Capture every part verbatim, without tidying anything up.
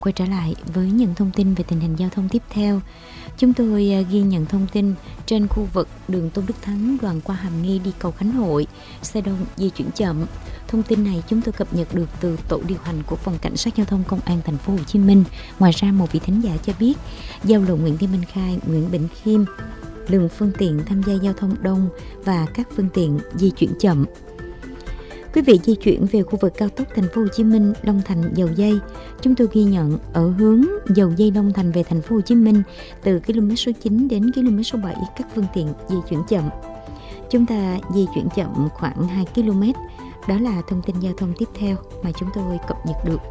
Quay trở lại với những thông tin về tình hình giao thông tiếp theo. Chúng tôi ghi nhận thông tin trên khu vực đường Tôn Đức Thắng đoạn qua Hàm Nghi đi cầu Khánh Hội, xe đông di chuyển chậm. Thông tin này chúng tôi cập nhật được từ tổ điều hành của Phòng Cảnh sát Giao thông Công an Thành phố Hồ Chí Minh. Ngoài ra, một vị thính giả cho biết giao lộ Nguyễn Thị Minh Khai, Nguyễn Bỉnh Khiêm, lượng phương tiện tham gia giao thông đông và các phương tiện di chuyển chậm. Quý vị di chuyển về khu vực cao tốc Thành phố Hồ Chí Minh Long Thành Dầu Giây, chúng tôi ghi nhận ở hướng Dầu Giây Long Thành về Thành phố Hồ Chí Minh từ km số chín đến km số bảy các phương tiện di chuyển chậm. Chúng ta di chuyển chậm khoảng hai ki lô mét. Đó là thông tin giao thông tiếp theo mà chúng tôi cập nhật được.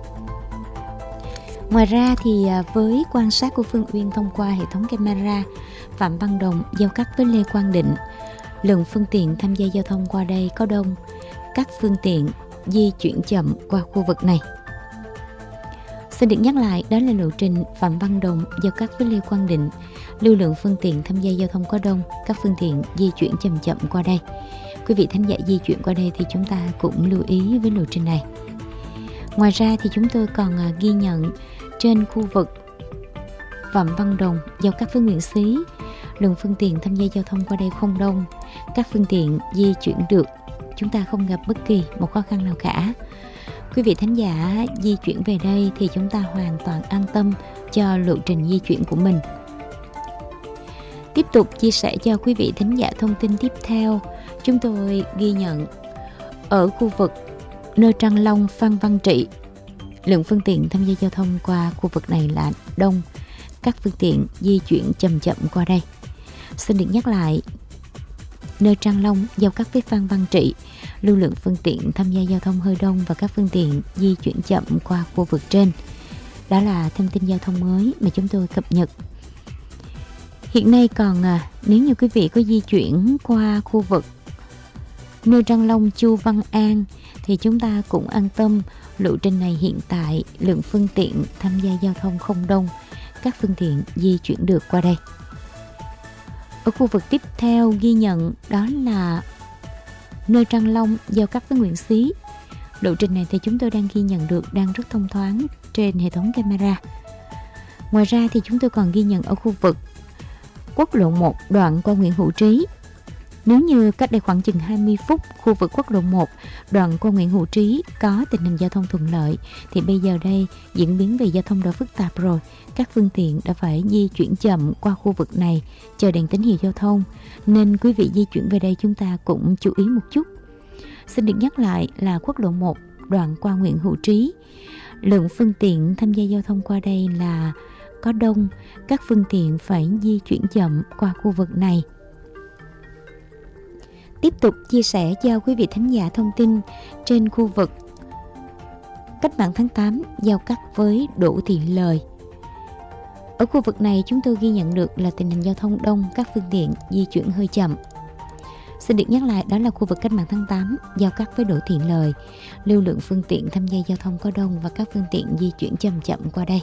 Ngoài ra thì với quan sát của Phương Uyên thông qua hệ thống camera, Phạm Văn Đồng giao cắt với Lê Quang Định, lượng phương tiện tham gia giao thông qua đây có đông, các phương tiện di chuyển chậm qua khu vực này. Xin được nhắc lại, đó là lộ trình Phạm Văn Đồng giao cắt với Lê Quang Định, lưu lượng phương tiện tham gia giao thông có đông, các phương tiện di chuyển chậm chậm qua đây. Quý vị thính giả di chuyển qua đây thì chúng ta cũng lưu ý với lộ trình này. Ngoài ra thì chúng tôi còn ghi nhận trên khu vực Phạm Văn Đồng giao cắt với Nguyễn Xí, lượng phương tiện tham gia giao thông qua đây không đông, các phương tiện di chuyển được, chúng ta không gặp bất kỳ một khó khăn nào cả. Quý vị thính giả di chuyển về đây thì chúng ta hoàn toàn an tâm cho lộ trình di chuyển của mình. Tiếp tục chia sẻ cho quý vị thính giả thông tin tiếp theo, chúng tôi ghi nhận ở khu vực nơi Trăng Long Phan Văn Trị, lượng phương tiện tham gia giao thông qua khu vực này là đông, các phương tiện di chuyển chậm chậm qua đây. Xin được nhắc lại, nơi Trăng Long giao cắt với Phan Văn Trị, lưu lượng phương tiện tham gia giao thông hơi đông và các phương tiện di chuyển chậm qua khu vực trên. Đó là thông tin giao thông mới mà chúng tôi cập nhật. Hiện nay còn à, nếu như quý vị có di chuyển qua khu vực nơi Trăng Long Chu Văn An thì chúng ta cũng an tâm, lộ trình này hiện tại lượng phương tiện tham gia giao thông không đông, các phương tiện di chuyển được qua đây. Ở khu vực tiếp theo ghi nhận đó là nơi Trăng Long giao cắt với Nguyễn Xí. Lộ trình này thì chúng tôi đang ghi nhận được đang rất thông thoáng trên hệ thống camera. Ngoài ra thì chúng tôi còn ghi nhận ở khu vực quốc lộ một đoạn qua Nguyễn Hữu Trí. Nếu như cách đây khoảng chừng hai mươi phút, khu vực quốc lộ một đoạn qua Nguyễn Hữu Trí có tình hình giao thông thuận lợi, thì bây giờ đây diễn biến về giao thông đã phức tạp rồi. Các phương tiện đã phải di chuyển chậm qua khu vực này chờ đèn tín hiệu giao thông, nên quý vị di chuyển về đây chúng ta cũng chú ý một chút. Xin được nhắc lại là quốc lộ một đoạn qua Nguyễn Hữu Trí, lượng phương tiện tham gia giao thông qua đây là có đông, các phương tiện phải di chuyển chậm qua khu vực này. Tiếp tục chia sẻ cho quý vị thính giả thông tin trên khu vực Cách mạng tháng tám giao cắt với Đỗ Thị Lời. Ở khu vực này chúng tôi ghi nhận được là tình hình giao thông đông, các phương tiện di chuyển hơi chậm. Xin được nhắc lại, đó là khu vực Cách mạng tháng tám giao cắt với Đỗ Thị Lời, lưu lượng phương tiện tham gia giao thông có đông và các phương tiện di chuyển chậm chậm qua đây.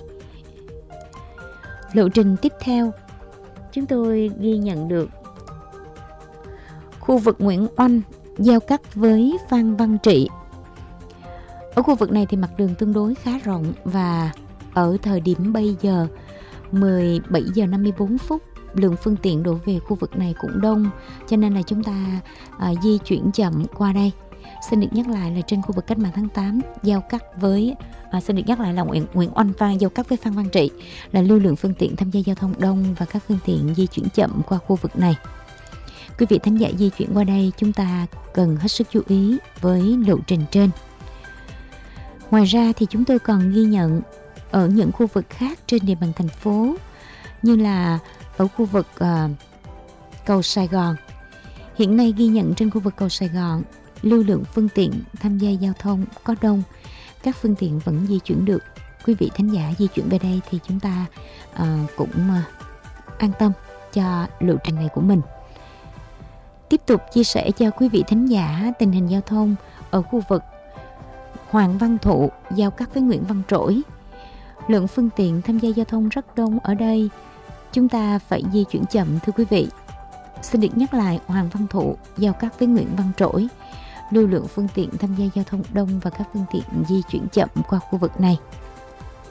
Lộ trình tiếp theo chúng tôi ghi nhận được khu vực Nguyễn Oanh giao cắt với Phan Văn Trị. Ở khu vực này thì mặt đường tương đối khá rộng và ở thời điểm bây giờ mười bảy giờ năm mươi tư phút, lượng phương tiện đổ về khu vực này cũng đông, cho nên là chúng ta à, di chuyển chậm qua đây. Xin được nhắc lại là trên khu vực Cách mạng tháng tám giao cắt với à, xin được nhắc lại là Nguyễn, Nguyễn Oanh Phan giao cắt với Phan Văn Trị là lưu lượng phương tiện tham gia giao thông đông và các phương tiện di chuyển chậm qua khu vực này. Quý vị thính giả di chuyển qua đây chúng ta cần hết sức chú ý với lộ trình trên. Ngoài ra thì chúng tôi còn ghi nhận ở những khu vực khác trên địa bàn thành phố, như là ở khu vực uh, cầu Sài Gòn. Hiện nay ghi nhận trên khu vực cầu Sài Gòn, lưu lượng phương tiện tham gia giao thông có đông, các phương tiện vẫn di chuyển được. Quý vị thính giả di chuyển về đây thì chúng ta uh, cũng uh, an tâm cho lộ trình này của mình. Tiếp tục chia sẻ cho quý vị thính giả tình hình giao thông ở khu vực Hoàng Văn Thụ giao cắt với Nguyễn Văn Trỗi. Lượng phương tiện tham gia giao thông rất đông ở đây, chúng ta phải di chuyển chậm thưa quý vị. Xin được nhắc lại, Hoàng Văn Thụ giao cắt với Nguyễn Văn Trỗi, lưu lượng phương tiện tham gia giao thông đông và các phương tiện di chuyển chậm qua khu vực này.